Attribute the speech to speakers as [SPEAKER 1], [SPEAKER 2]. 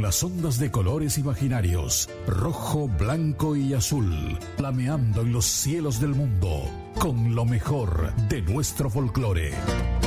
[SPEAKER 1] las ondas de colores imaginarios, rojo, blanco y azul, flameando en los cielos del mundo, con lo mejor de nuestro folclore.